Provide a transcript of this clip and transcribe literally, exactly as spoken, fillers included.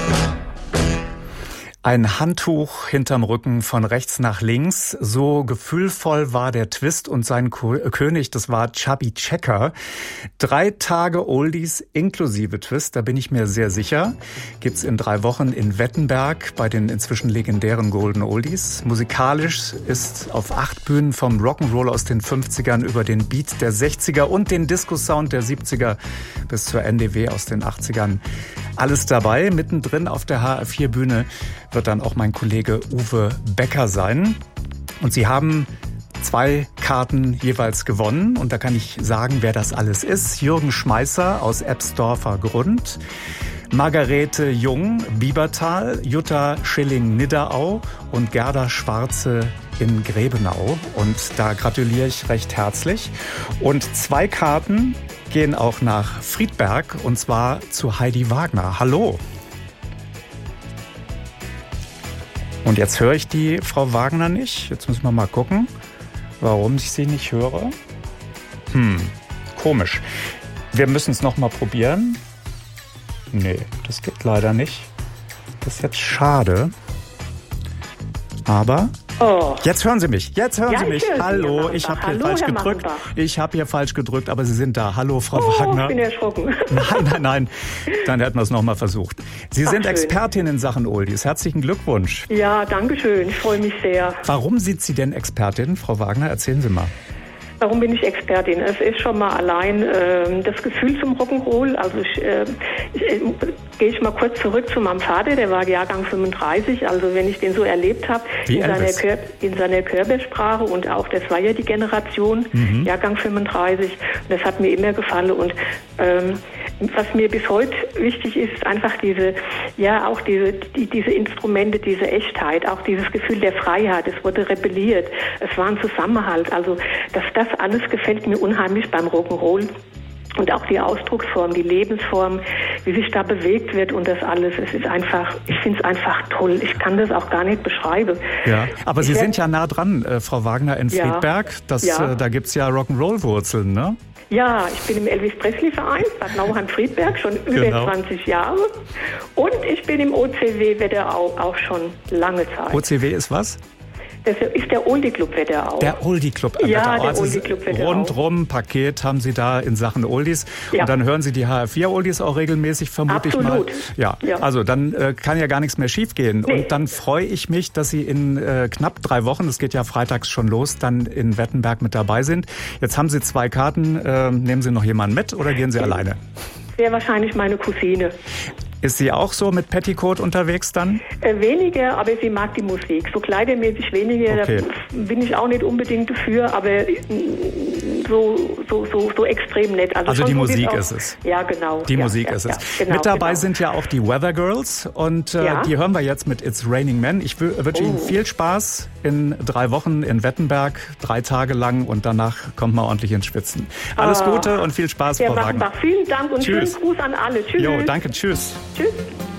Ein Handtuch hinterm Rücken von rechts nach links. So gefühlvoll war der Twist und sein Ko- König, das war Chubby Checker. Drei Tage Oldies inklusive Twist, da bin ich mir sehr sicher. Gibt's in drei Wochen in Wettenberg bei den inzwischen legendären Golden Oldies. Musikalisch ist auf acht Bühnen vom Rock'n'Roll aus den fünfzigern über den Beat der sechziger und den Disco-Sound der siebziger bis zur N D W aus den achtzigern. Alles dabei. Mittendrin auf der H R vier Bühne wird dann auch mein Kollege Uwe Becker sein. Und sie haben zwei Karten jeweils gewonnen. Und da kann ich sagen, wer das alles ist. Jürgen Schmeißer aus Ebsdorfer Grund, Margarete Jung, Biebertal, Jutta Schilling-Nidderau und Gerda Schwarze in Grebenau. Und da gratuliere ich recht herzlich. Und zwei Karten gehen auch nach Friedberg, und zwar zu Heidi Wagner. Hallo. Und jetzt höre ich die Frau Wagner nicht. Jetzt müssen wir mal gucken, warum ich sie nicht höre. Hm, komisch. Wir müssen es noch mal probieren. Nee, das geht leider nicht. Das ist jetzt schade. Aber oh. Jetzt hören Sie mich. Jetzt hören ja, Sie mich. Sie, Hallo, ich habe hier Hallo, falsch Herr gedrückt. Machenbach. Ich habe hier falsch gedrückt, aber Sie sind da. Hallo, Frau oh, Wagner. Ich bin erschrocken. Nein, nein, nein. Dann hätten wir es noch mal versucht. Sie Ach, sind schön. Expertin in Sachen Oldies. Herzlichen Glückwunsch. Ja, danke schön. Ich freue mich sehr. Warum sind Sie denn Expertin, Frau Wagner? Erzählen Sie mal. Warum bin ich Expertin? Es ist schon mal allein äh, das Gefühl zum Rock'n'Roll. Also ich, äh, ich, äh, gehe ich mal kurz zurück zu meinem Vater, der war Jahrgang fünfunddreißig. Also wenn ich den so erlebt habe, in seiner, Kör- in seiner Körpersprache, und auch, das war ja die Generation, mhm. Jahrgang fünfunddreißig. Und das hat mir immer gefallen. Und ähm, was mir bis heute wichtig ist, einfach diese, ja, auch diese, die, diese Instrumente, diese Echtheit, auch dieses Gefühl der Freiheit. Es wurde rebelliert. Es war ein Zusammenhalt. Also, dass das alles gefällt mir unheimlich beim Rock'n'Roll. Und auch die Ausdrucksform, die Lebensform, wie sich da bewegt wird und das alles. Es ist einfach, ich finde es einfach toll. Ich kann das auch gar nicht beschreiben. Ja, aber ich Sie werd, sind ja nah dran, äh, Frau Wagner, in ja, Friedberg. Das, ja. äh, da gibt's ja Rock'n'Roll-Wurzeln, ne? Ja, ich bin im Elvis-Presley-Verein, Bad Nauheim-Friedberg, schon über genau. zwanzig Jahre. Und ich bin im O C W Wetterau auch schon lange Zeit. O C W ist was? Das ist der Oldie Club Wetterau. Der Oldie Club Wetterau. Ja, der also Oldie Club Wetterau. Rundrum Paket haben Sie da in Sachen Oldies. Ja. Und dann hören Sie die H R vier Oldies auch regelmäßig, vermute Absolut. ich mal. Ja. ja, also dann äh, kann ja gar nichts mehr schiefgehen. Nee. Und dann freue ich mich, dass Sie in äh, knapp drei Wochen, das geht ja freitags schon los, dann in Wettenberg mit dabei sind. Jetzt haben Sie zwei Karten. Äh, nehmen Sie noch jemanden mit oder gehen Sie ja. alleine? Sehr wahrscheinlich meine Cousine. Ist sie auch so mit Petticoat unterwegs dann? Äh, weniger, aber sie mag die Musik. So kleidermäßig weniger, okay. Da bin ich auch nicht unbedingt dafür, aber so, so, so, so extrem nett. Also, also die so Musik auch, ist es. Ja, genau. Die ja, Musik ja, ist es. Ja, genau, mit dabei genau. sind ja auch die Weather Girls und äh, ja. die hören wir jetzt mit It's Raining Men. Ich w- wünsche oh. Ihnen viel Spaß in drei Wochen in Wettenberg, drei Tage lang, und danach kommt man ordentlich ins Schwitzen. Alles oh. Gute und viel Spaß, Herr Frau Wagner. Vielen Dank und Tschüss. schönen Gruß an alle. Tschüss. Jo, danke. Tschüss. Tschüss.